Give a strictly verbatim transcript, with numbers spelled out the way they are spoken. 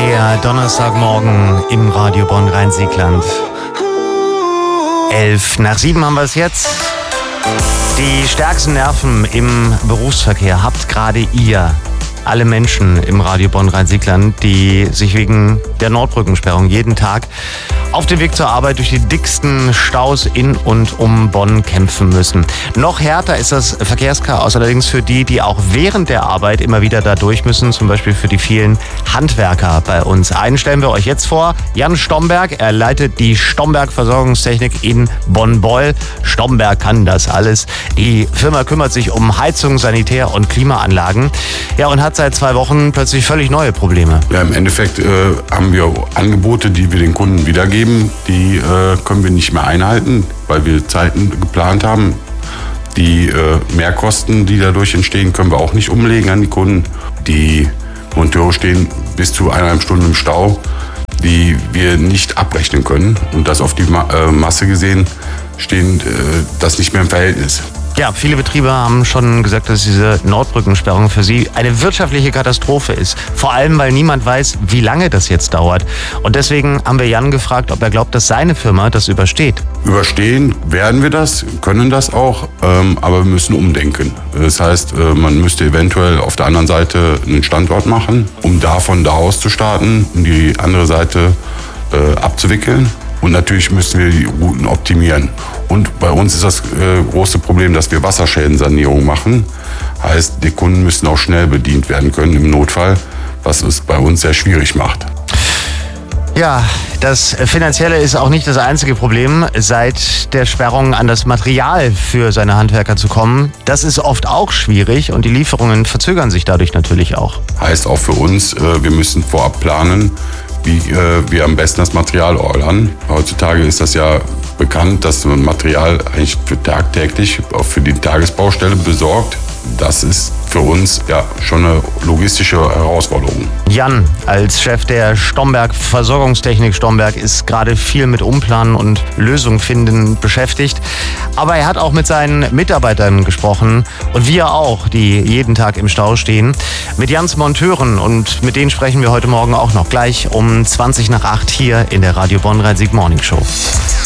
Der Donnerstagmorgen im Radio Bonn-Rhein-Sieg-Land. Elf nach sieben haben wir es jetzt. Die stärksten Nerven im Berufsverkehr habt gerade ihr. Alle Menschen im Radio Bonn-Rhein-Sieg-Land, die sich wegen der Nordbrückensperrung jeden Tag auf dem Weg zur Arbeit durch die dicksten Staus in und um Bonn kämpfen müssen. Noch härter ist das Verkehrschaos allerdings für die, die auch während der Arbeit immer wieder da durch müssen, zum Beispiel für die vielen Handwerker bei uns. Einen stellen wir euch jetzt vor, Jan Stomberg. Er leitet die Stomberg Versorgungstechnik in Bonn-Beul. Stomberg kann das alles. Die Firma kümmert sich um Heizung, Sanitär- und Klimaanlagen. Ja, und hat seit zwei Wochen plötzlich völlig neue Probleme. Ja, im Endeffekt äh, haben wir Angebote, die wir den Kunden wiedergeben. Die äh, können wir nicht mehr einhalten, weil wir Zeiten geplant haben. Die äh, Mehrkosten, die dadurch entstehen, können wir auch nicht umlegen an die Kunden. Die Monteure stehen bis zu eineinhalb Stunden im Stau, die wir nicht abrechnen können. Und das auf die Ma- äh, Masse gesehen stehen äh, das nicht mehr im Verhältnis. Ja, viele Betriebe haben schon gesagt, dass diese Nordbrückensperrung für sie eine wirtschaftliche Katastrophe ist. Vor allem, weil niemand weiß, wie lange das jetzt dauert. Und deswegen haben wir Jan gefragt, ob er glaubt, dass seine Firma das übersteht. Überstehen werden wir das, können das auch, ähm, aber wir müssen umdenken. Das heißt, äh, man müsste eventuell auf der anderen Seite einen Standort machen, um davon da aus zu starten, um die andere Seite äh, abzuwickeln. Und natürlich müssen wir die Routen optimieren. Und bei uns ist das äh, große Problem, dass wir Wasserschädensanierung machen. Heißt, die Kunden müssen auch schnell bedient werden können im Notfall, was es bei uns sehr schwierig macht. Ja, das Finanzielle ist auch nicht das einzige Problem. Seit der Sperrung an das Material für seine Handwerker zu kommen, das ist oft auch schwierig und die Lieferungen verzögern sich dadurch natürlich auch. Heißt auch für uns, äh, wir müssen vorab planen, wie äh, wir am besten das Material ordern. Heutzutage ist das ja bekannt, dass man Material eigentlich für tagtäglich auch für die Tagesbaustelle besorgt. Das ist für uns ja schon eine logistische Herausforderung. Jan, als Chef der Stomberg Versorgungstechnik Stomberg, ist gerade viel mit Umplanen und Lösungen finden beschäftigt. Aber er hat auch mit seinen Mitarbeitern gesprochen und wir auch, die jeden Tag im Stau stehen. Mit Jans Monteuren, und mit denen sprechen wir heute Morgen auch noch gleich um zwanzig nach acht hier in der Radio Bonn-Rhein-Sieg Morning Show.